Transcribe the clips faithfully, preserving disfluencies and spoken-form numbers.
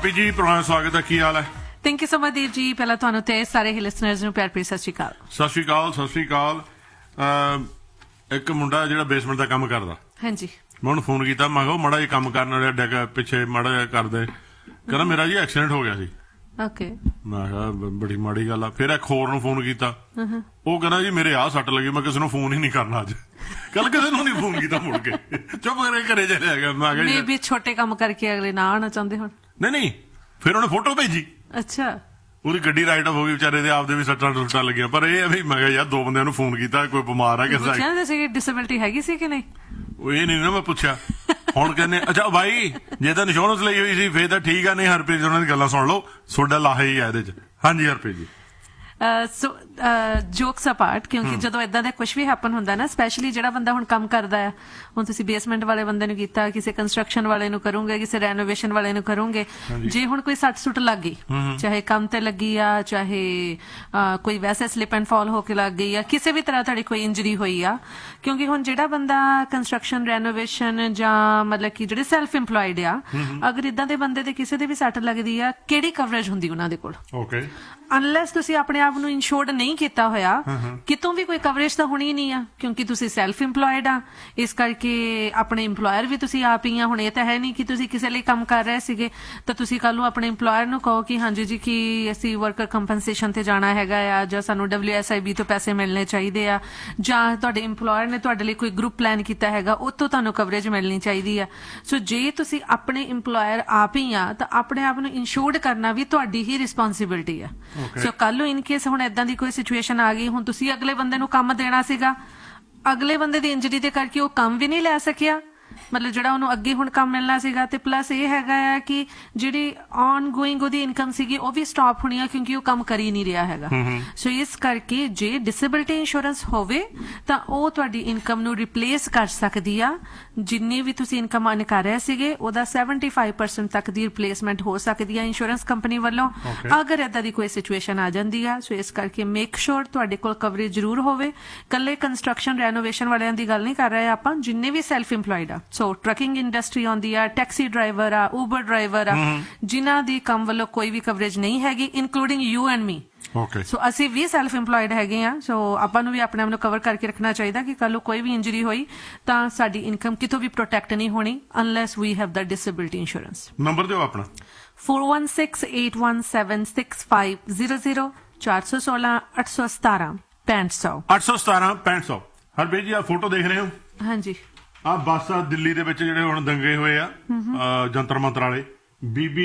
Happy ਜੀ, programme ਸਵਾਗਤ ਹੈ। ਕੀ ਹਾਲ ਹੈ? Thank you so much Dev ji. ਪਹਿਲਾਂ ਤੁਹਾਨੂੰ ਤੇ ਸਾਰੇ ਹੀ ਲਿਸਨਰਸ ਨੂੰ ਪਿਆਰ ਭਰੀ ਸਤਿ ਸ਼੍ਰੀ ਅਕਾਲ। ਸਤਿ ਸ਼੍ਰੀ ਅਕਾਲ, ਸਤਿ ਸ਼੍ਰੀ ਅਕਾਲ। ਇੱਕ ਮੁੰਡਾ ਜਿਹੜਾ ਬੇਸਮੈਂਟ ਦਾ ਕੰਮ ਕਰਦਾ, ਹਾਂਜੀ, ਮੈਂ ਉਹਨੂੰ ਫੋਨ ਕੀਤਾ, ਮੈਂ ਕਿਹਾ ਮਾੜਾ ਜਿਹਾ ਕੰਮ ਕਰਨ ਵਾਲੇ ਡੈਕ ਪਿੱਛੇ ਮਾੜਾ ਜਿਹਾ ਕਰਦੇ। ਕਹਿੰਦਾ ਮੇਰਾ ਜੀ ਐਕਸੀਡੈਂਟ ਹੋ ਗਿਆ ਸੀ। ਓਕੇ, ਮੈਂ ਕਿਹਾ ਬੜੀ ਮਾੜੀ ਗੱਲ ਆ। ਫਿਰ ਇੱਕ ਹੋਰ ਨੂੰ ਫੋਨ ਕੀਤਾ, ਉਹ ਕਹਿੰਦਾ ਜੀ ਮੇਰੇ ਆਹ ਸੱਟ ਲੱਗੀ। ਮੈਂ ਕਿਸੇ ਨੂੰ ਫੋਨ ਹੀ ਨਹੀਂ ਕਰਨਾ ਅੱਜ, ਕੱਲ ਕਿਸੇ ਨੂੰ ਨਹੀਂ ਫੋਨ ਕੀਤਾ। ਮੁੜ ਕੇ ਚੁੱਪ ਕਰੇ ਘਰੇ ਚਲਿਆ ਗਿਆ। ਮੈਂ ਕਿਹਾ ਵੀ ਛੋਟੇ ਕੰਮ ਕਰਕੇ ਅਗਲੇ ਨਾ ਆਉਣਾ ਚਾਹੁੰਦੇ ਹੁਣ। ਨਹੀਂ ਨਹੀਂ, ਫਿਰ ਉਹਨੇ ਫੋਟੋ ਭੇਜੀ। ਅੱਛਾ, ਉਹਦੀ ਗੱਡੀ ਰਾਈਟ ਆਫ ਹੋ ਗਈ, ਵਿਚਾਰੇ ਦੇ ਆਪਦੇ ਵੀ ਸੱਟਾਂ ਟੁੱਟਾਂ ਲੱਗੀਆਂ। ਪਰ ਇਹ ਵੀ ਮੈਂ ਕਿਹਾ ਯਾਰ ਦੋ ਬੰਦਿਆਂ ਨੂੰ ਫੋਨ ਕੀਤਾ, ਕੋਈ ਬਿਮਾਰ ਆ ਕਿਸੇ ਦਾ, ਡਿਸੇਬਿਲਟੀ ਹੈਗੀ ਸੀ ਕਿ ਨਹੀਂ, ਉਹ ਇਹ ਨਹੀਂ ਨਾ ਮੈਂ ਪੁੱਛਿਆ। ਹੁਣ ਕਹਿੰਦੇ ਅੱਛਾ ਬਾਈ ਜੇ ਤਾਂ ਇੰਸ਼ੋਰੈਂਸ ਲਈ ਹੋਈ ਸੀ ਫੇਰ ਤਾਂ ਠੀਕ ਆ, ਨਹੀਂ ਹਰਪ੍ਰੀਤ ਉਹਨਾਂ ਦੀ ਗੱਲਾਂ ਸੁਣ ਲਓ, ਤੁਹਾਡਾ ਲਾਹਾ ਹੀ ਆ ਇਹਦੇ ਚ। ਹਾਂਜੀ ਹਰਪ੍ਰੀਤ ਜੀ। ਸੋ ਜੋਕਸ ਅਪਾਰਟ, ਕਿਉਂਕਿ ਜਦੋਂ ਇਦਾਂ ਦਾ ਕੁਝ ਵੀ ਹੈਪਨ ਹੁੰਦਾ ਨਾ, ਸਪੈਸ਼ਲੀ ਜਿਹੜਾ ਬੰਦਾ ਹੁਣ ਕੰਮ ਕਰਦਾ ਹੈ, ਹੁਣ ਤੁਸੀਂ ਬੇਸਮੈਂਟ ਵਾਲੇ ਬੰਦੇ ਨੂੰ ਕੀਤਾ, ਕਿਸੇ ਕੰਸਟਰਕਸ਼ਨ ਵਾਲੇ ਨੂੰ ਕਰੋਗੇ, ਕਿਸੇ ਰੈਨੋਵੇਸ਼ਨ ਵਾਲੇ ਨੂੰ ਕਰੋਗੇ, ਜੇ ਹੁਣ ਕੋਈ ਸੱਟ ਸੁੱਟ ਲੱਗ ਗਈ, ਚਾਹੇ ਕੰਮ ਤੇ ਲੱਗੀ ਆ, ਚਾਹੇ ਕੋਈ ਵੈਸੇ ਸਲਿਪ ਐਂਡ ਫਾਲ ਹੋ ਕੇ ਲੱਗ ਗਈ ਆ, ਕਿਸੇ ਵੀ ਤਰ੍ਹਾਂ ਤੁਹਾਡੀ ਕੋਈ ਇੰਜਰੀ ਹੋਈ ਆ, ਕਿਉਂਕਿ ਹੁਣ ਜਿਹੜਾ ਬੰਦਾ ਕੰਸਟਰਕਸ਼ਨ, ਰੈਨੋਵੇਸ਼ਨ ਜਾਂ ਮਤਲਬ ਕਿ ਜਿਹੜੇ ਸੈਲਫ ਇੰਪਲੋਇਡ ਆ, ਅਗਰ ਇਦਾਂ ਦੇ ਬੰਦੇ ਦੇ ਕਿਸੇ ਦੇ ਵੀ ਸੱਟ ਲੱਗਦੀ ਆ, ਕਿਹੜੀ ਕਵਰੇਜ ਹੁੰਦੀ ਉਹਨਾਂ ਦੇ ਕੋਲ? ਓਕੇ, ਅਨਲੈਸ ਤੁਸੀਂ ਆਪਣੇ ਆਪ ਨੂੰ ਇੰਸ਼ੋਰਡ ਨਹੀਂ ਕੀਤਾ ਹੋਇਆ, ਕਿਤੋਂ ਵੀ ਕੋਈ ਕਵਰੇਜ ਤਾਂ ਹੋਣੀ ਨਹੀਂ ਆ, ਕਿਉਂਕਿ ਤੁਸੀਂ ਸੈਲਫ ਇੰਪਲੋਇਡ ਆ। ਇਸ ਕਰਕੇ ਆਪਣੇ ਇੰਪਲੋਇਰ ਵੀ ਤੁਸੀਂ ਆਪ ਹੀ ਆ। ਹੁਣ ਇਹ ਤਾਂ ਹੈ ਨਹੀਂ ਕਿ ਤੁਸੀਂ ਕਿਸੇ ਲਈ ਕੰਮ ਕਰ ਰਹੇ ਸੀਗੇ ਤਾਂ ਤੁਸੀਂ ਕੱਲ ਨੂੰ ਆਪਣੇ ਇੰਪਲੋਇਰ ਨੂੰ ਕਹੋ ਕਿ ਹਾਂਜੀ ਜੀ ਕਿ ਅਸੀਂ ਵਰਕਰ ਕੰਪਨਸੇਸ਼ਨ ਤੇ ਜਾਣਾ ਹੈਗਾ ਆ, ਜਾਂ ਸਾਨੂੰ ਡਬਲਿਊ ਐਸ ਆਈ ਬੀ ਤੋਂ ਪੈਸੇ ਮਿਲਣੇ ਚਾਹੀਦੇ ਆ, ਜਾਂ ਤੁਹਾਡੇ ਇੰਪਲੋਇਰ ਨੇ ਤੁਹਾਡੇ ਲਈ ਕੋਈ ਗਰੁੱਪ ਪਲਾਨ ਕੀਤਾ ਹੈਗਾ, ਉਹ ਤੋਂ ਤੁਹਾਨੂੰ ਕਵਰੇਜ ਮਿਲਣੀ ਚਾਹੀਦੀ ਆ। ਸੋ ਜੇ ਤੁਸੀਂ ਆਪਣੇ ਇੰਪਲੋਇਰ ਆਪ ਹੀ ਆ ਤਾਂ ਆਪਣੇ ਆਪ ਨੂੰ ਇੰਸ਼ੋਰਡ ਕਰਨਾ ਵੀ ਤੁਹਾਡੀ ਹੀ ਰਿਸਪੌਂਸਿਬਿਲਿਟੀ ਆ। ਸੋ ਕੱਲ ਨੂੰ ਇਨ ਕੇਸ ਹੁਣ ਏਦਾਂ ਦੀ ਕੋਈ ਸਿਚੁਏਸ਼ਨ ਆ ਗਈ, ਹੁਣ ਤੁਸੀਂ ਅਗਲੇ ਬੰਦੇ ਨੂੰ ਕੰਮ ਦੇਣਾ ਸੀਗਾ, ਅਗਲੇ ਬੰਦੇ ਦੀ ਇੰਜਰੀ ਦੇ ਕਰਕੇ ਉਹ ਕੰਮ ਵੀ ਨਹੀਂ ਲੈ ਸਕਿਆ, ਮਤਲਬ ਜਿਹੜਾ ਉਹਨੂੰ ਅੱਗੇ ਹੁਣ ਕੰਮ ਮਿਲਣਾ ਸੀਗਾ, ਤੇ ਪਲੱਸ ਇਹ ਹੈਗਾ ਆ ਕਿ ਜਿਹੜੀ ਆਨ ਗੋਇੰਗ ਉਹਦੀ ਇਨਕਮ ਸੀਗੀ ਉਹ ਵੀ ਸਟਾਪ ਹੋਣੀ ਆ, ਕਿਉਂਕਿ ਉਹ ਕੰਮ ਕਰ ਹੀ ਨਹੀਂ ਰਿਹਾ ਹੈਗਾ। ਸੋ ਇਸ ਕਰਕੇ ਜੇ ਡਿਸੇਬਿਲਟੀ ਇੰਸ਼ੋਰੈਂਸ ਹੋਵੇ ਤਾਂ ਉਹ ਤੁਹਾਡੀ ਇਨਕਮ ਨੂੰ ਰਿਪਲੇਸ ਕਰ ਸਕਦੀ ਆ। ਜਿੰਨੀ ਵੀ ਤੁਸੀਂ ਇਨਕਮ ਅਰਨ ਕਰ ਰਹੇ ਸੀਗੇ ਉਹਦਾ ਸੈਵਨਟੀ ਫਾਈਵ ਪਰਸੈਂਟ ਤੱਕ ਦੀ ਰਿਪਲੇਸਮੈਂਟ ਹੋ ਸਕਦੀ ਆ ਇੰਸ਼ੋਰੈਂਸ ਕੰਪਨੀ ਵੱਲੋਂ, ਅਗਰ ਏਦਾਂ ਦੀ ਕੋਈ ਸਿਚੁਏਸ਼ਨ ਆ ਜਾਂਦੀ ਆ। ਸੋ ਇਸ ਕਰਕੇ ਮੇਕ ਸ਼ੋਰ ਤੁਹਾਡੇ ਕੋਲ ਕਵਰੇਜ ਜ਼ਰੂਰ ਹੋਵੇ। ਕੱਲੇ ਕੰਸਟਰਕਸ਼ਨ, ਰੈਨੋਵੇਸ਼ਨ ਵਾਲਿਆਂ ਦੀ ਗੱਲ ਨਹੀਂ ਕਰ ਰਹੇ ਆਪਾਂ, ਜਿੰਨੇ ਵੀ ਸੈਲਫ ਇੰਪਲੋਇਡ ਆ, ਸੋ ਟਰੱਕਿੰਗ ਇੰਡਸਟਰੀ ਆਉਂਦੀ ਆ, ਟੈਕਸੀ ਡਰਾਈਵਰ ਆ, ਉਬਰ ਡਰਾਈਵਰ ਆ, ਜਿਨ੍ਹਾਂ ਦੀ ਕੰਮ ਵੱਲੋਂ ਕੋਈ ਵੀ ਕਵਰੇਜ ਨਹੀਂ ਹੈਗੀ, ਇਨਕਲੂਡਿੰਗ ਯੂ ਐਂਡ ਮੀ। ਸੋ ਅਸੀਂ ਵੀ ਸੈਲਫ ਇੰਪਲੋਇਡ ਹੈਗੇ ਆ, ਸੋ ਆਪਾਂ ਨੂੰ ਵੀ ਆਪਣੇ ਆਪ ਨੂੰ ਕਵਰ ਕਰਕੇ ਰੱਖਣਾ ਚਾਹੀਦਾ ਕਿ ਕੱਲ ਨੂੰ ਕੋਈ ਵੀ ਇੰਜਰੀ ਹੋਈ ਤਾਂ ਸਾਡੀ ਇਨਕਮ ਕਿਤੋਂ ਵੀ ਪ੍ਰੋਟੈਕਟ ਨਹੀਂ ਹੋਣੀ unless we have the disability insurance. Number ਦਿਓ ਆਪਣਾ। four one six eight one seven six five zero zero ਚਾਰ ਸੌ ਸੋਲਾਂ ਅੱਠ ਸੌ ਸਤਾਰਾਂ ਪੈਂਹਠ ਸੌ ਅੱਠ ਸੌ ਸਤਾਰਾਂ ਪੈਂਹਠ ਸੌ। ਹਰਬੀਰ ਜੀ ਆ ਫੋਟੋ ਦੇਖ ਰਹੇ ਹੋ? ਹਾਂਜੀ, ਆ ਬੱਸ ਆ ਦਿੱਲੀ ਦੇ ਵਿੱਚ ਜਿਹੜੇ ਹੁਣ ਦੰਗੇ ਹੋਏ ਆ ਜੰਤਰ ਮੰਤਰ ਵਾਲੇ, ਬੀਬੀ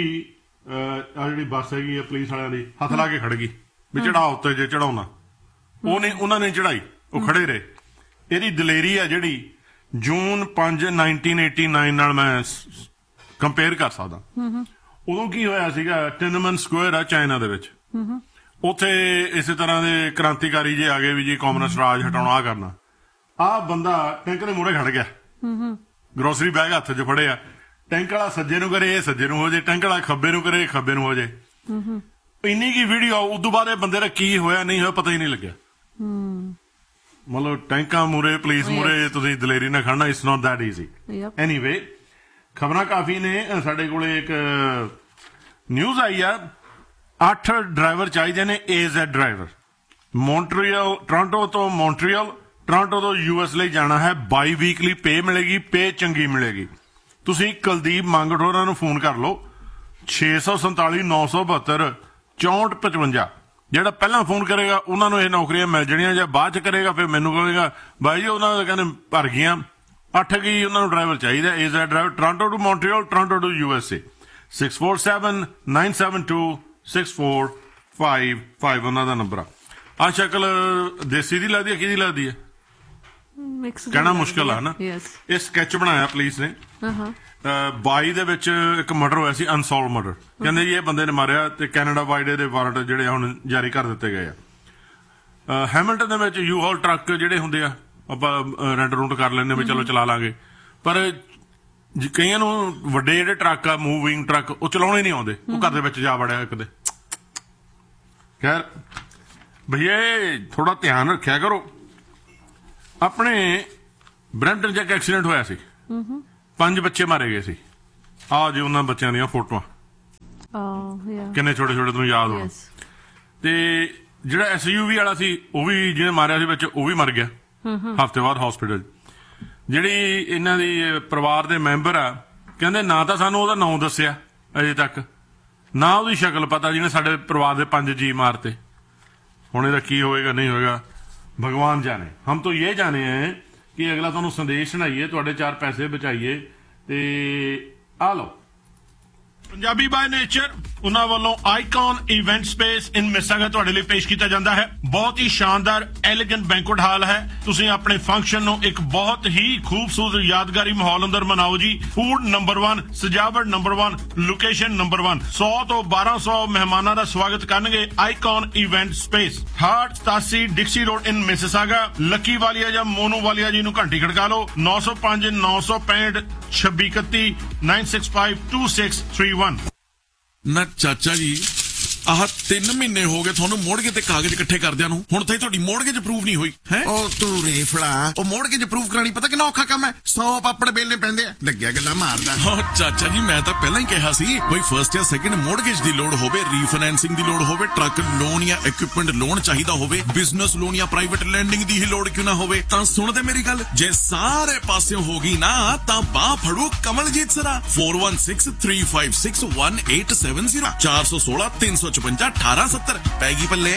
ਆ ਜਿਹੜੀ ਬੱਸ ਹੈਗੀ ਆ ਪੁਲਿਸ ਵਾਲਿਆਂ ਦੀ ਹੱਥ ਲਾ ਕੇ ਖੜ ਗਈ ਵੀ ਚੜਾ ਉੱਤੇ ਜੇ ਚੜਾਉਣਾ, ਉਹਨੇ ਉਹਨਾਂ ਨੇ ਚੜਾਈ, ਉਹ ਖੜੇ ਰਹੇ। ਇਹਦੀ ਦਲੇਰੀ ਆ ਜਿਹੜੀ ਜੂਨ ਪੰਜ ਨਾਈਨਟੀਨ ਏਟੀ ਨਾਈਨ ਨਾਲ ਮੈਂ ਕੰਪੇਅਰ ਕਰ ਸਕਦਾ। ਉਦੋਂ ਕੀ ਹੋਇਆ ਸੀਗਾ, ਟਿਨਮਨ ਸਕੁਅਰ ਆ ਚਾਈਨਾ ਦੇ ਵਿੱਚ, ਉੱਥੇ ਇਸੇ ਤਰ੍ਹਾਂ ਦੇ ਕ੍ਰਾਂਤੀਕਾਰੀ ਜੇ ਆ ਗਏ ਵੀ ਜੀ ਕਮਿਊਨਿਸਟ ਰਾਜ ਹਟਾਉਣਾ ਆ ਕਰਨਾ। ਆਹ ਬੰਦਾ ਟੈਂਕ ਦੇ ਮੂਹਰੇ ਖੜ ਗਿਆ, ਗਰੋਸਰੀ ਬੈਗ ਹੱਥ 'ਚ ਫੜਿਆ, ਟੈਂਕ ਵਾਲਾ ਸੱਜੇ ਨੂੰ ਕਰੇ ਇਹ ਸੱਜੇ ਨੂੰ ਹੋ ਜੇ, ਟੈਂਕ ਵਾਲਾ ਖੱਬੇ ਨੂੰ ਕਰੇ ਖੱਬੇ ਨੂੰ ਹੋ ਜੇ। ਇੰਨੀ ਕੀ ਵੀਡੀਓ, ਉਦੋਂ ਬਾਅਦ ਇਹ ਬੰਦੇ ਦਾ ਕੀ ਹੋਇਆ ਨਹੀਂ ਹੋਇਆ ਪਤਾ ਹੀ ਨਹੀਂ ਲੱਗਿਆ। ਮਤਲਬ ਟੈਂਕਾਂ ਮੂਹਰੇ, ਪੁਲਿਸ ਮੂਹਰੇ ਤੁਸੀਂ ਦਲੇਰੀ ਨਾਲ ਖੜਨਾ, it's not that easy. Anyway ਖਬਰਾਂ ਕਾਫੀ ਨੇ। ਸਾਡੇ ਕੋਲੇ ਇੱਕ ਨਿਊਜ਼ ਆਈ ਆ, ਅੱਠ ਡਰਾਈਵਰ ਚਾਹੀਦੇ ਨੇ, ਏ ਜ਼ੈਡ ਡਰਾਈਵਰ। ਮੌਂਟਰੀਅਲ, ਟੋਰਾਂਟੋ ਤੋਂ ਮੌਂਟਰੀਅਲ, ਟੋਰਾਂਟੋ ਤੋਂ ਯੂ ਐਸ ਲਈ ਜਾਣਾ ਹੈ। ਬਾਈ ਵੀਕਲੀ ਪੇ ਮਿਲੇਗੀ, ਪੇ ਚੰਗੀ ਮਿਲੇਗੀ। ਤੁਸੀਂ ਕੁਲਦੀਪ ਮੰਗਟ ਹੋਰਾਂ ਨੂੰ ਫੋਨ ਕਰ ਲਓ, ਛੇ ਸੌ ਸੰਤਾਲੀ ਨੌ ਸੌ ਬਹੱਤਰ ਚੌਂਹਠ ਪਚਵੰਜਾ। ਜਿਹੜਾ ਪਹਿਲਾਂ ਫੋਨ ਕਰੇਗਾ ਉਹਨਾਂ ਨੂੰ ਇਹ ਨੌਕਰੀਆਂ ਮਿਲ ਜਾਣੀਆਂ, ਜਾਂ ਬਾਅਦ ਚ ਕਰੇਗਾ ਫਿਰ ਮੈਨੂੰ ਕਹੇਗਾ ਬਾਈ ਜੀ ਉਹਨਾਂ ਦੇ ਕਹਿੰਦੇ ਭਰ ਗਈਆਂ। ਅੱਠ ਕੀ ਉਹਨਾਂ ਨੂੰ ਡਰਾਈਵਰ ਚਾਹੀਦਾ, ਏ Z driver, Toronto to Montreal, Toronto to U S A. Six four seven nine seven two six four five five ਉਹਨਾਂ ਦਾ ਨੰਬਰ ਆ। ਆਹ ਸ਼ਕਲ ਦੇਸੀ ਦੀ ਲੱਗਦੀ ਹੈ, ਕਿਹਦੀ ਲੱਗਦੀ ਹੈ ਕਹਿਣਾ ਮੁਸ਼ਕਿਲ ਆ ਨਾ। ਇਹ ਸਕੈਚ ਬਣਾਇਆ ਪੁਲਿਸ ਨੇ। ਬਾਈ ਦੇ ਵਿੱਚ ਇੱਕ ਮਰਡਰ ਹੋਇਆ ਸੀ, ਅਨਸੋਲਵ ਮਰਡਰ। ਕਹਿੰਦੇ ਜੀ ਇਹ ਬੰਦੇ ਨੇ ਮਾਰਿਆ ਤੇ ਕੈਨੇਡਾ ਵਾਈਡ ਇਹਦੇ ਵਾਰੰਟ ਜਿਹੜੇ ਹੁਣ ਜਾਰੀ ਕਰ ਦਿੱਤੇ ਗਏ ਆ। ਹੈਮਿਲਟਨ ਦੇ ਵਿੱਚ ਯੂ ਹਾਲ ਟਰੱਕ ਜਿਹੜੇ ਹੁੰਦੇ ਆ, ਆਪਾਂ ਰੈਂਟ ਰੂਟ ਕਰ ਲੈਂਦੇ ਵੀ ਚਲੋ ਚਲਾ ਲਾਂਗੇ, ਪਰ ਕਈਆਂ ਨੂੰ ਵੱਡੇ ਜਿਹੜੇ ਟਰੱਕ ਆ, ਮੂਵਿੰਗ ਟਰੱਕ, ਉਹ ਚਲਾਉਣੇ ਨਹੀਂ ਆਉਂਦੇ, ਉਹ ਘਰ ਦੇ ਵਿੱਚ ਜਾ ਵੜਿਆ ਇੱਕ ਦੇ। ਖੈਰ ਭਈਆ ਥੋੜਾ ਧਿਆਨ ਰੱਖਿਆ ਕਰੋ। ਆਪਣੇ ਬਰੈਂਟਨ ਚ ਇੱਕ ਐਕਸੀਡੈਂਟ ਹੋਇਆ ਸੀ, ਪੰਜ ਬੱਚੇ ਮਾਰੇ ਗਏ ਸੀ। ਆਹ ਜੀ ਉਹਨਾਂ ਬੱਚਿਆਂ ਦੀਆਂ ਫੋਟੋਆਂ। ਕਿੰਨੇ ਛੋਟੇ ਛੋਟੇ ਤੁਹਾਨੂੰ ਯਾਦ ਹੋਣ। ਤੇ ਜਿਹੜਾ ਐਸ ਯੂ ਵੀ ਵਾਲਾ ਸੀ ਉਹ ਵੀ ਜਿਹਨੇ ਮਾਰਿਆ ਸੀ ਵਿੱਚ ਉਹ ਵੀ ਮਰ ਗਿਆ ਹਫ਼ਤੇ ਬਾਅਦ ਹਸਪੀਟਲ। ਜਿਹੜੀ ਇਹਨਾਂ ਦੀ ਪਰਿਵਾਰ ਦੇ ਮੈਂਬਰ ਆ ਕਹਿੰਦੇ ਨਾ ਤਾਂ ਸਾਨੂੰ ਉਹਦਾ ਨਾਂ ਦੱਸਿਆ ਅਜੇ ਤੱਕ, ਨਾ ਉਹਦੀ ਸ਼ਕਲ ਪਤਾ ਜਿਹਨੇ ਸਾਡੇ ਪਰਿਵਾਰ ਦੇ ਪੰਜ ਜੀ ਮਾਰਤੇ। ਹੁਣ ਇਹਦਾ ਕੀ ਹੋਏਗਾ ਨਹੀਂ ਹੋਏਗਾ ਭਗਵਾਨ ਜਾਣੇ। ਹਮ ਤਾਂ ਇਹ ਜਾਣੇ ਹੈ ਕਿ ਅਗਲਾ ਤੁਹਾਨੂੰ ਸੰਦੇਸ਼ ਸੁਣਾਈਏ, ਤੁਹਾਡੇ ਚਾਰ ਪੈਸੇ ਬਚਾਈਏ। ਤੇ ਆ ਲਓ ਪੰਜਾਬੀ ਬਾਏ ਨੇਚਰ ਉਹਨਾਂ ਵੱਲੋਂ ਆਈਕਨ ਇਵੈਂਟ ਸਪੇਸ ਇਨ ਮਿਸਾਗਾ ਤੁਹਾਡੇ ਲਈ ਪੇਸ਼ ਕੀਤਾ ਜਾਂਦਾ ਹੈ। ਬਹੁਤ ਹੀ ਸ਼ਾਨਦਾਰ ਐਲੀਗੈਂਟ ਬੈਂਕੁਏਟ ਹਾਲ ਹੈ। ਤੁਸੀਂ ਆਪਣੇ ਫੰਕਸ਼ਨ ਨੂੰ ਇੱਕ ਬਹੁਤ ਹੀ ਖੂਬਸੂਰਤ ਯਾਦਗਾਰੀ ਮਾਹੌਲ ਅੰਦਰ ਮਨਾਓ ਜੀ। ਫੂਡ ਨੰਬਰ ਇੱਕ, ਸਜਾਵਟ ਨੰਬਰ ਇੱਕ, ਲੋਕੇਸ਼ਨ ਨੰਬਰ ਇੱਕ। ਸੌ ਤੋਂ ਬਾਰਾਂ ਸੌ ਮਹਿਮਾਨਾਂ ਦਾ ਸਵਾਗਤ ਕਰਨਗੇ ਆਈਕਨ ਇਵੈਂਟ ਸਪੇਸ, ਹਾਰਟ ਸਤਾਸੀ ਡਿਕਸੀ ਰੋਡ ਇਨ ਮਿਸਿਸਾਗਾ। ਲੱਕੀ ਵਾਲੀਆ ਜਾਂ ਮੋਨੂ ਵਾਲੀਆ ਜੀ ਨੂੰ ਘੰਟੀ ਖੜਕਾ ਲਓ। ਨੌ ਸੌ ਪੰਜ ਨੌ ਸੌ ਪੈਂਹਠ ਛੱਬੀ ਇਕੱਤੀ nine six five two six three one. ਨਾ ਚਾਚਾ ਜੀ ਆਹ ਤਿੰਨ ਮਹੀਨੇ ਹੋ ਗਏ ਤੁਹਾਨੂੰ ਮੋੜਗੇ ਤੇ ਕਾਗਜ਼ ਇਕੱਠੇ ਕਰਦਿਆਂ ਨੂੰ, ਹੁਣ ਤਾਈ ਤੁਹਾਡੀ ਮੋੜਗੇਜ ਅਪਰੂਵ ਨਹੀਂ ਹੋਈ ਹੈ। ਉਹ ਤੂੰ ਰੇਫੜਾ, ਉਹ ਮੋੜਗੇਜ ਅਪਰੂਵ ਕਰਾਣੀ ਪਤਾ ਕਿੰਨਾ ਔਖਾ ਕੰਮ ਹੈ। ਸੌ ਪਾਪੜ ਬੇਲਣੇ ਪੈਂਦੇ ਆ। ਲੱਗਿਆ ਗੱਲਾਂ ਮਾਰਦਾ। ਹਾਂ ਚਾਚਾ ਜੀ ਮੈਂ ਤਾਂ ਪਹਿਲਾਂ ਹੀ ਕਿਹਾ ਸੀ ਬਈ ਫਰਸਟ ਜਾਂ ਸੈਕਿੰਡ ਮੋੜਗੇਜ ਦੀ ਲੋੜ ਹੋਵੇ, ਰੀਫਾਈਨੈਂਸਿੰਗ ਦੀ ਲੋੜ ਹੋਵੇ, ਟਰੱਕ ਲੋਨ ਜਾਂ ਇਕਵਿਪਮੈਂਟ ਲੋਨ ਚਾਹੀਦਾ ਹੋਵੇ, ਬਿਜ਼ਨਸ ਲੋਨ ਜਾਂ ਪ੍ਰਾਈਵੇਟ ਲੈਂਡਿੰਗ ਦੀ ਹੀ ਲੋੜ ਕਿਉਂ ਨਾ ਹੋਵੇ। ਤਾਂ ਸੁਣਦੇ ਮੇਰੀ ਗੱਲ, ਜੇ ਸਾਰੇ ਪਾਸਿਓਂ ਹੋ ਗਈ ਨਾ ਤਾਂ ਬਾਹ ਫੜੋ Kamaljit ਸਰਾ। Four one six three five six one eight seven zero ਚਾਰ ਸੌ ਸੋਲਾਂ ਤਿੰਨ ਸੌ ਚੁਰੰਜਾ ਅਠਾਰਾਂ ਸੱਤਰ ਪੈਗੀ ਪੱਲੇ।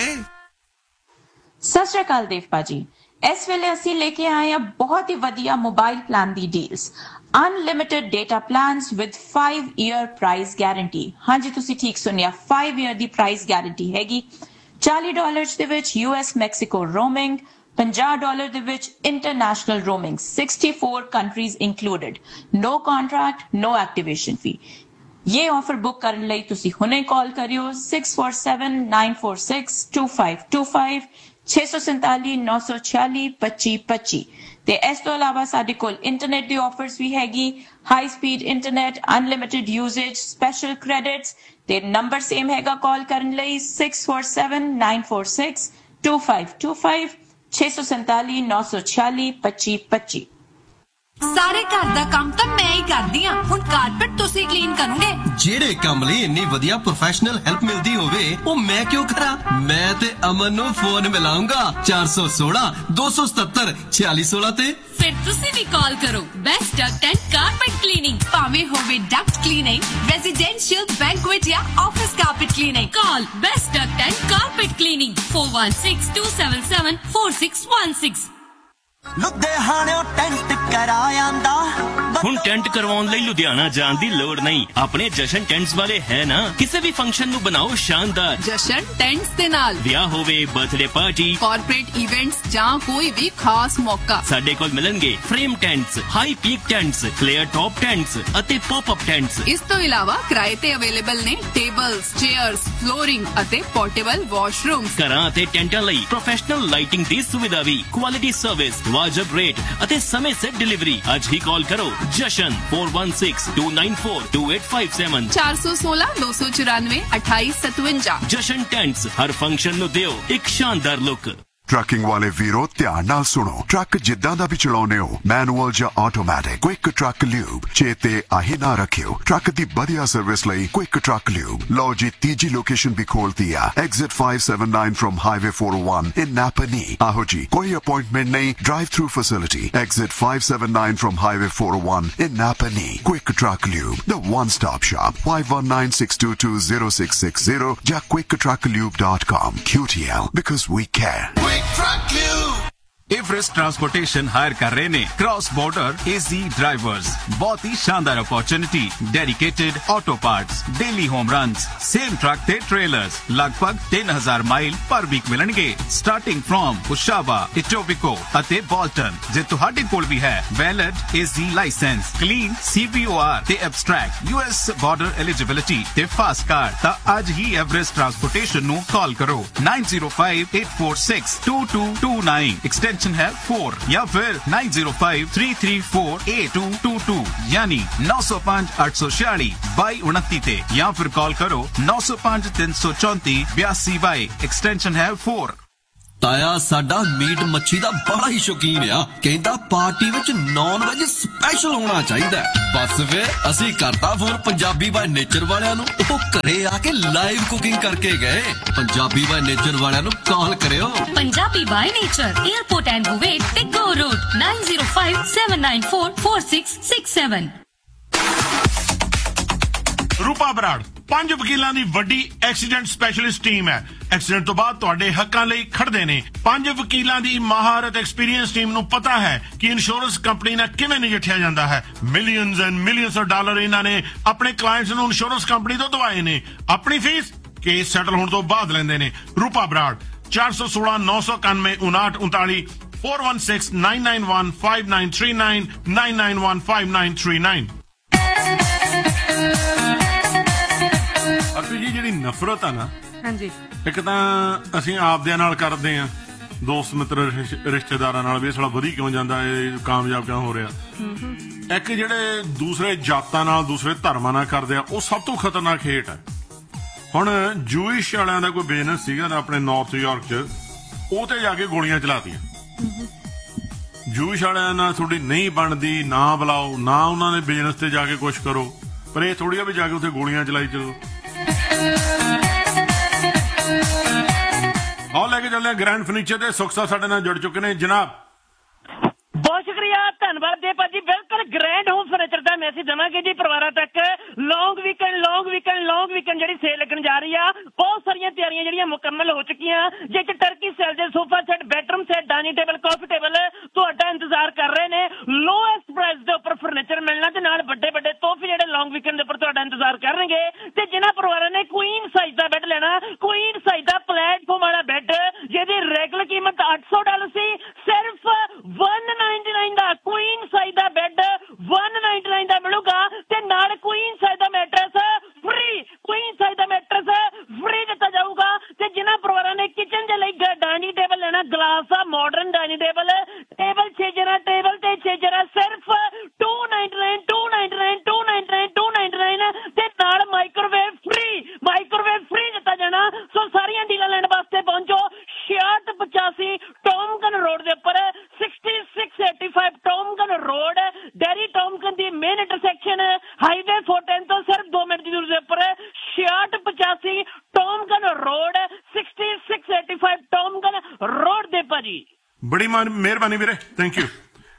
ਸਤਿ ਸ਼੍ਰੀ ਅਕਾਲ ਦੇਵ ਭਾਜੀ, ਇਸ ਵੇਲੇ ਅਸੀਂ ਲੈ ਕੇ ਆਏ ਹਾਂ ਬਹੁਤ ਹੀ ਵਧੀਆ mobile plan the deals. Unlimited data plans with five year price guarantee. ਹਾਂਜੀ ਤੁਸੀਂ ਠੀਕ ਸੁਣਿਆ, five ਈਅਰ ਦੀ ਪ੍ਰਾਈਸ ਗਾਰੰਟੀ ਹੈਗੀ। ਚਾਲੀ ਡਾਲਰ ਦੇ ਵਿੱਚ ਯੂ ਐਸ ਮੈਕਸੀਕੋ ਰੋਮਿੰਗ, ਪੰਜਾਹ ਡਾਲਰ ਦੇ ਵਿੱਚ international roaming, sixty-four countries included, ਨੋ ਕੰਟਰੈਕਟ ਨੋ ਐਕਟੀਵੇਸ਼ਨ ਫੀ। ये ऑफर बुक करने ਲਈ ਤੁਸੀਂ ਹੁਣੇ ਕਾਲ ਕਰਿਓ six four seven nine four six two five two five six four seven nine four six two five two five। ਤੇ ਇਸ ਤੋਂ ਇਲਾਵਾ ਸਾਡੇ ਕੋਲ ਇੰਟਰਨੈਟ ਦੀ ਆਫਰਸ ਵੀ ਹੈਗੀ, high speed internet, unlimited ਯੂਜ਼ੇਜ, special credits. ਤੇ ਨੰਬਰ ਸੇਮ ਹੈਗਾ ਕਾਲ ਕਰਨ ਲਈ six four seven nine four six two five two five six four seven nine four six two five two five। ਸਾਰੇ ਘਰ ਦਾ ਕੰਮ ਤਾਂ ਮੈਂ ਹੀ ਕਰਦੀ ਆ, ਹੁਣ ਕਾਰਪੇਟ ਤੁਸੀਂ ਕਲੀਨ ਕਰੋਗੇ। ਜਿਹੜੇ ਕੰਮ ਲਈ ਇੰਨੀ ਵਧੀਆ ਪ੍ਰੋਫੈਸ਼ਨਲ ਹੈਲਪ ਮਿਲਦੀ ਹੋਵੇ ਉਹ ਮੈਂ ਕਿਉਂ ਕਰਾਂ। ਮੈਂ ਤੇ ਅਮਨ ਨੂੰ ਫੋਨ ਮਿਲਾਉਂਗਾ ਚਾਰ ਸੌ ਸੋਲਾਂ ਦੋ ਸੌ ਸਤੱਤਰ ਛਿਆਲੀ ਸੋਲਾਂ ਤੇ। ਫਿਰ ਤੁਸੀਂ ਵੀ ਕਾਲ ਕਰੋ best Duckett and carpet cleaning, ਭਾਵੇਂ ਹੋਵੇ ਡਕਟ ਕਲੀਨਿੰਗ, ਰੈਜ਼ੀਡੈਂਸ਼ੀਅਲ, ਬੈਂਕੁਏਟ ਜਾਂ office carpet cleaning. Call best Duckett and carpet cleaning four one six two seven seven four six one six। ਲੁਧਿਆਣਿਓਂ tent ਕਰਾਇਆਂਦਾ। ਹੁਣ ਟੈਂਟ ਕਰਵਾਉਣ ਲਈ ਲੁਧਿਆਣਾ ਜਾਣ ਦੀ ਲੋੜ ਨਹੀਂ, ਆਪਣੇ ਜਸ਼ਨ ਟੈਂਟਸ ਵਾਲੇ ਹੈ ਨਾ। ਕਿਸੇ ਵੀ ਫੰਕਸ਼ਨ ਨੂੰ ਬਣਾਓ ਸ਼ਾਨਦਾਰ ਜਸ਼ਨ ਟੈਂਟਸ ਦੇ ਨਾਲ। ਵਿਆਹ ਹੋਵੇ, ਬਰਥਡੇ ਪਾਰਟੀ, ਕਾਰਪੋਰੇਟ ਇਵੈਂਟਸ ਜਾਂ ਕੋਈ ਵੀ ਖਾਸ ਮੌਕਾ, ਸਾਡੇ ਕੋਲ ਮਿਲਣਗੇ frame ਟੈਂਟਸ, high peak ਟੈਂਟਸ, flare top ਟੈਂਟਸ ਅਤੇ ਪੌਪ ਅਪ ਟੈਂਟਸ। ਇਸ ਤੋਂ ਇਲਾਵਾ ਕਿਰਾਏ ਤੇ ਅਵੇਲੇਬਲ ਨੇ ਟੇਬਲਸ, ਚੇਅਰਸ, ਫਲੋਰਿੰਗ ਅਤੇ ਪੋਰਟੇਬਲ ਵਾਸ਼ਰੂਮਸ। ਘਰਾਂ ਅਤੇ ਟੈਂਟਾਂ ਲਈ ਪ੍ਰੋਫੈਸ਼ਨਲ ਲਾਈਟਿੰਗ ਦੀ ਸੁਵਿਧਾ ਵੀ, ਕੁਆਲਿਟੀ ਸਰਵਿਸ, ਵਾਜਬ ਰੇਟ ਅਤੇ ਸਮੇਂ ਸਿਰ ਡਿਲੀਵਰੀ। ਅੱਜ ਹੀ ਕਾਲ ਕਰੋ ਜਸ਼ਨ four one six two nine four two eight five seven ਚਾਰ ਸੌ ਸੋਲਾਂ ਦੋ ਸੌ ਚੁਰਾਨਵੇਂ ਅਠਾਈ ਸਤਵੰਜਾ। ਜਸ਼ਨ ਟੈਂਟਸ ਹਰ ਫੰਕਸ਼ਨ ਨੂੰ ਦਿਓ ਇੱਕ ਸ਼ਾਨਦਾਰ ਲੁੱਕ। ਟਰੱਕਿੰਗ ਵਾਲੇ ਵੀਰੋ ਧਿਆਨ ਨਾਲ ਸੁਣੋ। ਟਰੱਕ ਜਿੱਦਾਂ ਦਾ ਵੀ ਚਲਾਉਨੇ ਹੋ, ਮੈਨੂਅਲ ਜਾਂ ਆਟੋਮੈਟਿਕ, ਕੁਇਕ ਟਰੱਕ ਲਿਊਬ ਚੇਤੇ ਆਹੀ ਨਾ ਰੱਖਿਓ। ਟਰੱਕ ਦੀ ਵਧੀਆ ਸਰਵਿਸ ਲਈ ਕੁਇਕ ਟਰੱਕ ਲਿਊਬ। ਲਓ ਜੀ ਤੀਜੀ ਲੋਕੇਸ਼ਨ ਵੀ ਖੋਲਤੀ ਆ, exit five seven nine from highway four oh one in Napa Knee। ਆਹੋ ਜੀ ਕੋਈ ਅਪਾਇੰਟਮੈਂਟ ਨਹੀਂ, drive through facility, exit five seven nine from highway four oh one in Napa Knee। Quick truck lube, the one stop shop। five one nine six two two zero six six zero ਜਾਂ quick truck lube dot com। Q T L because we care। Everest transportation higher कर रहे ने cross border easy drivers. बहुत ही शानदार opportunity, dedicated auto parts, daily home runs, same truck ते trailers, लगभग तीन हजार माइल पर वीक मिलणगे स्टार्टिंग फ्रॉम उशावा, इटोबिको ਅਤੇ ਬੋਲਟਨ। ਜੇ ਤੁਹਾਡੇ ਕੋਲ ਵੀ ਹੈ valid AG licence, clean C B O R ਤੇ abstract U S border eligibility ਤੇ ਫਾਸਟ ਕਾਰਡ, ਤਾਂ ਅੱਜ ਹੀ ਐਵਰੇਸਟ ਟਰਾਂਸਪੋਰਟੇਸ਼ਨ ਨੂੰ ਕਾਲ ਕਰੋ nine zero five eight four six two two two nine extension है four या फिर nine zero five three three four eight two two two यानी नौ सौ पांच आठ सौ छियालीस बाई उनतीस ते, या फिर कॉल करो नौ सौ पांच तीन सौ चौंतीस बयासी बाई एक्सटेंशन है four। ਤਾਇਆ ਸਾਡਾ ਮੀਟ ਮੱਛੀ ਦਾ ਬੜਾ ਹੀ ਸ਼ੌਕੀਨ ਆ, ਕਹਿੰਦਾ ਪਾਰਟੀ ਵਿੱਚ ਨੌਨ ਵੈਜ ਸਪੈਸ਼ਲ ਹੋਣਾ ਚਾਹੀਦਾ। ਬਸ ਫਿਰ ਅਸੀਂ ਕਰਤਾ ਫੋਨ ਪੰਜਾਬੀ ਬਾਈ ਨੇਚਰ ਵਾਲਿਆਂ ਨੂੰ, ਉਹ ਘਰੇ ਆ ਕੇ ਲਾਈਵ ਕੁਕਿੰਗ ਕਰਕੇ ਗਏ। ਪੰਜਾਬੀ ਬਾਈ ਨੇਚਰ ਵਾਲਿਆਂ ਨੂੰ ਕਾਲ ਕਰਿਓ। Punjabi by nature, airport and Kuwait ਤੇ ਗੋ road nine zero five seven nine four four six six seven। ਰੂਪਾ ਬਰਾੜ ਪੰਜ ਵਕੀਲਾਂ ਦੀ ਵੱਡੀ ਐਕਸੀਡੈਂਟ ਸਪੈਸ਼ਲਿਸਟ ਟੀਮ ਹੈ। ਐਕਸੀਡੈਂਟ ਤੋਂ ਬਾਅਦ ਤੁਹਾਡੇ ਹੱਕਾਂ ਲਈ ਖੜਦੇ ਨੇ। ਪੰਜ ਵਕੀਲਾਂ ਦੀ ਮਹਾਰਤ ਐਕਸਪੀਰੀਅੰਸ ਟੀਮ ਨੂੰ ਪਤਾ ਹੈ ਕਿ ਇੰਸ਼ੋਰੈਂਸ ਕੰਪਨੀ ਨਾਲ ਕਿਵੇਂ ਨਜਿੱਠਿਆ ਜਾਂਦਾ ਹੈ। Millions and millions of dollar ਇਹਨਾਂ ਨੇ ਆਪਣੇ ਕਲਾਇੰਟਸ ਨੂੰ ਇੰਸ਼ੋਰੈਂਸ ਕੰਪਨੀ ਤੋਂ ਦਵਾਏ ਨੇ। ਆਪਣੀ ਫੀਸ ਕੇਸ ਸੈਟਲ ਹੋਣ ਤੋਂ ਬਾਅਦ ਲੈਂਦੇ ਨੇ। ਰੂਪਾ ਬਰਾੜ ਚਾਰ ਸੌ ਸੋਲਾਂ ਨੌ ਸੌ ਇਕਾਨਵੇਂ ਉਨਾਹਠ ਉਨਤਾਲੀ four one six nine nine one five nine three nine nine nine one five nine three nine। ਅਰਪੀ ਜੀ ਜਿਹੜੀ ਨਫ਼ਰਤ ਆ ਨਾ, ਹਾਂਜੀ, ਇੱਕ ਤਾਂ ਅਸੀਂ ਆਪਦਿਆਂ ਨਾਲ ਕਰਦੇ ਆ, ਦੋਸਤ ਮਿੱਤਰ ਰਿਸ਼ਤੇਦਾਰਾਂ ਨਾਲ ਵੀ ਇਹ ਸਾਲਾ ਵਧੀ ਕਿਉਂ ਜਾਂਦਾ, ਇਹ ਕਾਮਯਾਬ ਕਿਉਂ ਹੋ ਰਿਹਾ। ਇੱਕ ਜਿਹੜੇ ਦੂਸਰੇ ਜਾਤਾਂ ਨਾਲ ਦੂਸਰੇ ਧਰਮਾਂ ਨਾਲ ਕਰਦੇ ਆ, ਉਹ ਸਭ ਤੋਂ ਖਤਰਨਾਕ ਹੇਟ ਹੈ। ਹੁਣ ਜੂਇਸ਼ ਵਾਲਿਆਂ ਦਾ ਕੋਈ ਬਿਜ਼ਨਸ ਸੀਗਾ ਨਾ ਆਪਣੇ ਨਾਰਥ ਯਾਰਕ ਚ, ਉਹ ਤੇ ਜਾ ਕੇ ਗੋਲੀਆਂ ਚਲਾਤੀਆਂ। ਜੂਇਸ਼ ਵਾਲਿਆਂ ਨਾਲ ਤੁਹਾਡੀ ਨਹੀਂ ਬਣਦੀ, ਨਾ ਬੁਲਾਓ, ਨਾ ਉਹਨਾਂ ਦੇ ਬਿਜ਼ਨਸ ਤੇ ਜਾ ਕੇ ਕੁਛ ਕਰੋ, ਪਰ ਇਹ ਥੋੜੀ ਆ ਵੀ ਜਾ ਕੇ ਉੱਥੇ ਗੋਲੀਆਂ ਚਲਾਈ ਚਲੋ। ਆਓ ਲੈ ਕੇ ਚੱਲਦੇ ਆ ਗ੍ਰੈਂਡ ਫਰਨੀਚਰ ਦੇ ਸੁੱਖ ਸਾਹਿਬ ਸਾਡੇ ਨਾਲ ਜੁੜ ਚੁੱਕੇ ਨੇ। ਜਨਾਬ ਬਹੁਤ ਸ਼ੁਕਰੀਆ, ਧੰਨਵਾਦ ਦੇ ਭਾਜੀ। ਬਿਲਕੁਲ ਗ੍ਰੈਂਡ ਹੋਮ ਫਰਨੀਚਰ ਦਾ ਮੈਸੇਜ ਦੇਵਾਂਗੇ ਜੀ ਪਰਿਵਾਰਾਂ ਤੱਕ। ਲੌਂਗ ਵੀਕਐਂਡ ਲੌਂਗ ਵੀਕਐਂਡ ਲੌਂਗ ਵੀਕਐਂਡ ਜਿਹੜੀ ਸੇਲ ਲੱਗਣ ਜਾ ਰਹੀ ਆ, ਬਹੁਤ ਸਾਰੀਆਂ ਤਿਆਰੀਆਂ ਜਿਹੜੀਆਂ ਮੁਕੰਮਲ ਹੋ ਚੁੱਕੀਆਂ, ਜਿਸ ਚ ਟਰਕੀ ਸੈਲ ਦੇ sofa set, bedroom set, dining table, ਕਾਫੀ ਟੇਬਲ ਤੁਹਾਡਾ ਇੰਤਜ਼ਾਰ ਕਰ ਰਹੇ ਨੇ। ਲੋਐਸਟ ਪ੍ਰਾਈਸ ਦੇ ਉੱਪਰ ਫਰਨੀਚਰ ਮਿਲਣਾ ਤੇ ਨਾਲ ਵੱਡੇ ਵੱਡੇ ਤੋਹਫੇ ਜਿਹੜੇ ਲੌਂਗ ਵੀਕਐਂਡ ਦੇ ਉੱਪਰ ਤੁਹਾਡਾ ਇੰਤਜ਼ਾਰ ਕਰਨਗੇ। ਤੇ ਜਿਨ੍ਹਾਂ ਪਰਿਵਾਰਾਂ ਨੇ ਕੁਈਨ ਸਾਈਜ਼ ਦਾ ਬੈੱਡ ਲੈਣਾ, ਕੁਈਨ ਸਾਈਜ਼ ਦਾ ਪਲੇਟਫਾਰਮ ਵਾਲਾ ਬੈੱਡ ਜਿਹਦੀ ਰੈਗੂਲਰ ਕੀਮਤ ਅੱਠ ਸੌ ਡਾਲਰ ਸੀ, ਸਿਰਫ one ninety-nine ਦਾ ਕੁਈਨ ਸਾਈਜ਼ ਦਾ ਬੈੱਡ one ninety-nine ਦਾ ਮਿਲੂਗਾ ਤੇ ਨਾਲ ਕੁਈਨ ਸਾਈਜ਼ ਦਾ ਮੈਟਰਸ ਫ੍ਰੀ, ਕੁਈਨ ਸਾਈਜ਼ ਦਾ ਮੈਟਰਸ ਫ੍ਰੀ ਦਿੱਤਾ ਜਾਊਗਾ। ਤੇ ਜਿਨ੍ਹਾਂ ਪਰਿਵਾਰਾਂ ਨੇ ਕਿਚਨ ਦੇ ਲਈ ਡਾਈਨਿੰਗ ਟੇਬਲ ਲੈਣਾ, ਗਲਾਸ ਦਾ ਮਾਡਰਨ ਡਾਈਨਿੰਗ ਟੇਬਲ, ਟੇਬਲ ਛੇ ਜਰਾ ਟੇਬਲ ਤੇ ਛੇ ਜਰਾ ਸਿਰਫ two ninety-nine two ninety-nine two ninety-nine two ninety-nine ਤੇ ਨਾਲ ਮਾਈਕ੍ਰੋਵੇਵ ਫ੍ਰੀ, ਮਾਈਕ੍ਰੋਵੇਵ ਫ੍ਰੀ ਦਿੱਤਾ ਜਾਣਾ। ਸੋ ਸਾਰੀਆਂ ਡੀਲਾਂ ਲੈਣ ਵਾਸਤੇ ਪਹੁੰਚੋ ਛਿਆਹਠ ਪਚਾਸੀ ਟੌਮਕਨ ਰੋਡ ਦੇ ਉੱਪਰ, sixty-six eighty-five ਟੌਮਕਨ ਰੋਡ, ਡੈਰੀ ਟੌਮਕਨ ਦੀ main intersection highway four ten ਤੋਂ ਸਿਰਫ ਦੋ ਮਿੰਟ ਦੀ ਦੂਰੀ ਦੇ ਉੱਪਰ, ਛਿਆਹਠ ਪਚਾਸੀ ਟੌਮਕਨ ਰੋਡ, sixty-six eighty-five ਟੌਮਕਨ ਰੋਡ ਦੇ ਭਾਜੀ। ਬੜੀ ਮਿਹਰਬਾਨੀ ਵੀਰੇ, ਥੈਂਕ ਯੂ।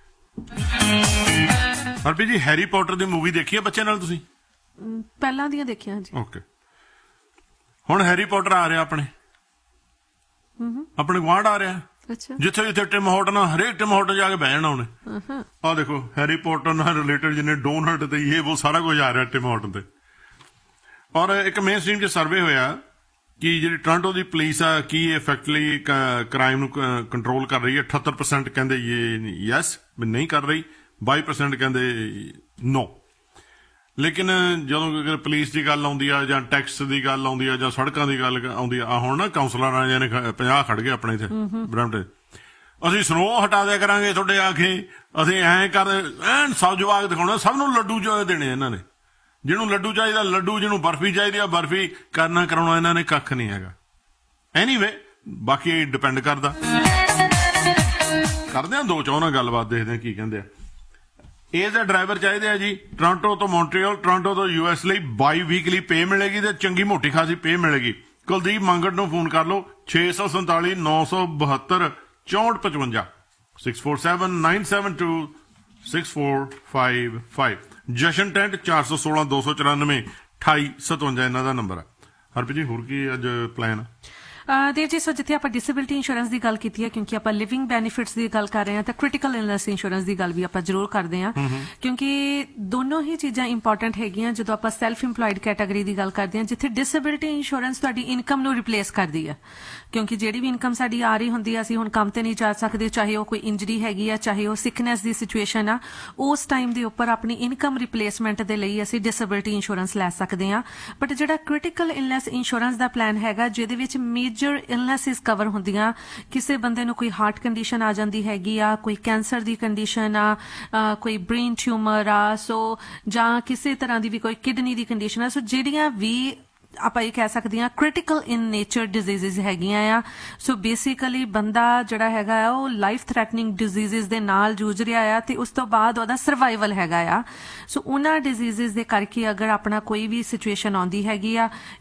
ਹਰਪੀ ਜੀ ਹੈਰੀ ਪੋਟਰ ਦੀ ਮੂਵੀ ਦੇਖੀ ਹੈ ਬੱਚਿਆਂ ਨਾਲ ਤੁਸੀਂ? ਪਹਿਲਾਂ ਦੀਆਂ ਦੇਖੀਆਂ ਜੀ। ਓਕੇ, ਹੁਣ ਹੈਰੀ ਪੋਟਰ ਆ ਰਿਹਾ ਆਪਣੇ ਆਪਣੇ ਗੁਆਂਢ ਆ ਰਿਹਾ। ਅੱਛਾ, ਜਿੱਥੇ ਜਿੱਥੇ ਟਿਮ ਹਾਰਟਨ, ਹਰੇਕ ਟਿਮ ਹਾਰਟਨ ਜਾ ਕੇ ਬਹਿ ਜਾਣਾ ਉਹਨੇ। ਆਹ ਦੇਖੋ ਹੈਰੀ ਪੋਟਰ ਨਾਲ ਰਿਲੇਟਡ ਜਿੰਨੇ ਡੋਨਟ ਤੇ ਇਹ ਉਹ ਸਾਰਾ ਕੁਝ ਆ ਰਿਹਾ ਟਿਮ ਹਾਰਟਨ ਤੇ। ਔਰ ਇੱਕ ਮੇਨ ਸਟ੍ਰੀਮ 'ਚ ਸਰਵੇ ਹੋਇਆ ਕਿ ਜਿਹੜੀ ਟੋਰਾਂਟੋ ਦੀ ਪੁਲਿਸ ਆ ਕੀ ਇਫੈਕਟਲੀ ਕ੍ਰਾਈਮ ਨੂੰ ਕੰਟਰੋਲ ਕਰ ਰਹੀ ਹੈ। ਅਠੱਤਰ ਪਰਸੈਂਟ ਕਹਿੰਦੇ ਯੈਸ ਨਹੀਂ ਕਰ ਰਹੀ, ਬਾਈ ਪਰਸੈਂਟ ਕਹਿੰਦੇ ਨੋ। ਲੇਕਿਨ ਜਦੋਂ ਪੁਲਿਸ ਦੀ ਗੱਲ ਆਉਂਦੀ ਆ ਜਾਂ ਟੈਕਸ ਦੀ ਗੱਲ ਆਉਂਦੀ ਆ ਜਾਂ ਸੜਕਾਂ ਦੀ ਗੱਲ ਆਉਂਦੀ ਆ, ਹੁਣ ਨਾ ਕਾਉਂਸਲਰਾਂ ਨੇ ਪੰਜਾਹ ਖੜ ਗਏ ਆਪਣੇ ਇੱਥੇ ਬਰੈਂਪਟਨ, ਅਸੀਂ ਸਨੋ ਹਟਾ ਦਿਆ ਕਰਾਂਗੇ ਤੁਹਾਡੇ ਆ ਕੇ, ਅਸੀਂ ਐਂ ਕਰ ਐਨ ਸਭ ਜਵਾਬ ਦਿਖਾਉਣਾ, ਸਭ ਨੂੰ ਲੱਡੂ ਦੇਣੇ ਇਹਨਾਂ ਨੇ। ਜਿਹਨੂੰ ਲੱਡੂ ਚਾਹੀਦਾ ਲੱਡੂ, ਜਿਹਨੂੰ ਬਰਫੀ ਚਾਹੀਦੀ ਆ ਬਰਫੀ, ਕਰਨਾ ਕਰਾਉਣਾ ਇਹਨਾਂ ਨੇ ਕੱਖ ਨਹੀਂ ਹੈਗਾ। ਐਨੀਵੇ ਬਾਕੀ ਡਿਪੈਂਡ ਕਰਦਾ। ਕਰਦੇ ਆ ਦੋ ਚਾਹ ਨਾਲ ਗੱਲਬਾਤ, ਦੇਖਦੇ ਆ ਕੀ ਕਹਿੰਦੇ ਆ। ਇਹ ਦਾ ਡਰਾਈਵਰ ਚਾਹੀਦੇ ਆ ਜੀ ਟੋਰਾਂਟੋ ਤੋਂ ਮੌਂਟਰੀਅਲ, ਟੋਰਾਂਟੋ ਤੋਂ ਯੂ ਐਸ ਲਈ ਬਾਈ ਵੀਕਲੀ ਪੇ ਮਿਲੇਗੀ ਤੇ ਚੰਗੀ ਮੋਟੀ ਖਾਸੀ ਪੇ ਮਿਲੇਗੀ। ਕੁਲਦੀਪ ਮੰਗੜ ਨੂੰ ਫੋਨ ਕਰ ਲਓ ਛੇ ਸੌ ਸੰਤਾਲੀ ਨੌ ਸੌ ਬਹੱਤਰ ਚੌਂਹਠ ਪਚਵੰਜਾ six four seven nine seven two six four five five। ਜਸ਼ਨ ਟੈਂਟ ਚਾਰ ਸੌ ਸੋਲਾਂ ਦੋ ਸੌ ਚੁਰਾਨਵੇਂ ਅਠਾਈ ਸਤਵੰਜਾ ਇਹਨਾਂ ਦਾ ਨੰਬਰ ਆ। ਹਰਪ੍ਰੀਤ ਜੀ ਹੋਰ ਕੀ ਅੱਜ ਪਲਾਨ? ਦੇਵ ਜੀ, ਸੋ ਜਿੱਥੇ ਆਪਾਂ ਡਿਸੇਬਿਲਿਟੀ ਇੰਸ਼ੋਰੈਂਸ ਦੀ ਗੱਲ ਕੀਤੀ ਹੈ, ਕਿਉਂਕਿ ਆਪਾਂ ਲਿਵਿੰਗ ਬੈਨੀਫਿਟਸ ਦੀ ਗੱਲ ਕਰ ਰਹੇ ਹਾਂ, ਤਾਂ ਕ੍ਰਿਟੀਕਲ ਇਲਨੈਸ ਇੰਸ਼ੋਰੈਂਸ ਦੀ ਗੱਲ ਵੀ ਆਪਾਂ ਜ਼ਰੂਰ ਕਰਦੇ ਹਾਂ, ਕਿਉਂਕਿ ਦੋਨੋਂ ਹੀ ਚੀਜ਼ਾਂ ਇੰਪੋਰਟੈਂਟ ਹੈਗੀਆਂ ਜਦੋਂ ਆਪਾਂ ਸੈਲਫ ਇੰਪਲੋਇਡ ਕੈਟਾਗਰੀ ਦੀ ਗੱਲ ਕਰਦੇ ਹਾਂ, ਜਿੱਥੇ ਡਿਸੇਬਿਲਿਟੀ ਇੰਸ਼ੋਰੈਂਸ ਤੁਹਾਡੀ ਇਨਕਮ ਨੂੰ ਰਿਪਲੇਸ ਕਰਦੀ ਹੈ। ਕਿਉਂਕਿ ਜਿਹੜੀ ਵੀ ਇਨਕਮ ਸਾਡੀ ਆ ਰਹੀ ਹੁੰਦੀ ਹੈ, ਅਸੀਂ ਹੁਣ ਕੰਮ ਤੇ ਨਹੀਂ ਜਾ ਸਕਦੇ, ਚਾਹੇ ਉਹ ਕੋਈ ਇੰਜਰੀ ਹੈਗੀ ਆ, ਚਾਹੇ ਉਹ ਸਿਕਨੈਸ ਦੀ ਸਿਚੁਏਸ਼ਨ ਆ, ਉਸ ਟਾਈਮ ਦੇ ਉੱਪਰ ਆਪਣੀ ਇਨਕਮ ਰਿਪਲੇਸਮੈਂਟ ਦੇ ਲਈ ਅਸੀਂ ਡਿਸੇਬਿਲਿਟੀ ਇੰਸ਼ੋਰੈਂਸ ਲੈ ਸਕਦੇ ਹਾਂ। ਬਟ ਜਿਹੜਾ ਕ੍ਰਿਟੀਕਲ ਇਲਨੈਸ ਇੰਸ਼ੋਰੈਂਸ ਦਾ ਪਲਾਨ ਹੈਗਾ, ਜਿਹਦੇ ਵਿੱਚ ਮੇਜਰ ਇਲਨੈਸਿਸ ਕਵਰ ਹੁੰਦੀਆਂ, ਕਿਸੇ ਬੰਦੇ ਨੂੰ ਕੋਈ ਹਾਰਟ ਕੰਡੀਸ਼ਨ ਆ ਜਾਂਦੀ ਹੈਗੀ ਆ, ਕੋਈ ਕੈਂਸਰ ਦੀ ਕੰਡੀਸ਼ਨ ਆ, ਕੋਈ ਬ੍ਰੇਨ ਟਿਊਮਰ ਆ, ਸੋ ਜਾਂ ਕਿਸੇ ਤਰ੍ਹਾਂ ਦੀ ਵੀ ਕੋਈ ਕਿਡਨੀ ਦੀ ਕੰਡੀਸ਼ਨ ਆ, ਸੋ ਜਿਹੜੀਆਂ ਵੀ ਆਪਾਂ ਇਹ ਕਹਿ ਸਕਦੇ ਹਾਂ ਕ੍ਰਿਟੀਕਲ ਇਨ ਨੇਚਰ ਡਿਜ਼ੀਜ਼ਸ ਹੈਗੀਆਂ ਆ। ਸੋ ਬੇਸਿਕਲੀ ਬੰਦਾ ਜਿਹੜਾ ਹੈਗਾ ਆ ਉਹ ਲਾਈਫ ਥ੍ਰੈਟਨਿੰਗ ਡਿਜ਼ੀਜ਼ਸ ਦੇ ਨਾਲ ਜੂਝ ਰਿਹਾ ਆ ਤੇ ਉਸ ਤੋਂ ਬਾਅਦ ਉਹਦਾ ਸਰਵਾਈਵਲ ਹੈਗਾ ਆ। ਸੋ ਉਹਨਾਂ ਡਿਜ਼ੀਜ਼ਸ ਦੇ ਕਰਕੇ ਅਗਰ ਆਪਣਾ ਕੋਈ ਵੀ ਸਿਚੁਏਸ਼ਨ ਆਉਂਦੀ ਹੈਗੀ ਆ,